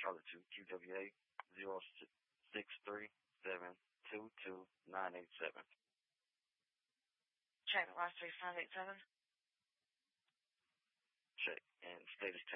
call it to QWA 0637222987. Check the last 3587. Check. And status